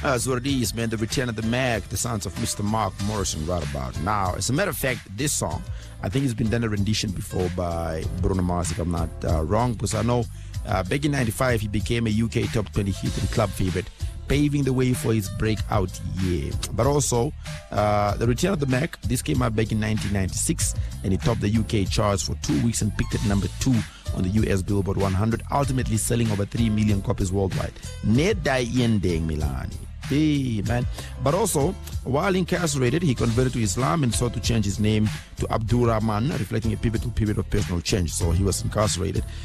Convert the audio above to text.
That's what it is, man. The Return of the Mac, the sounds of Mr. Mark Morrison right about now. As a matter of fact, this song, I think it's been done a rendition before by Bruno Mars, if I'm not wrong, because I know back in 95, he became a UK top 20 hit and club favorite, paving the way for his breakout year. But also, The Return of the Mac, this came out back in 1996, and it topped the UK charts for 2 weeks and picked at number 2 on the US Billboard 100, ultimately selling over 3 million copies worldwide. Nedai Yendeng Milani. Hey, man. But also, while incarcerated, he converted to Islam and sought to change his name to Abdul Rahman, reflecting a pivotal period of personal change. So he was incarcerated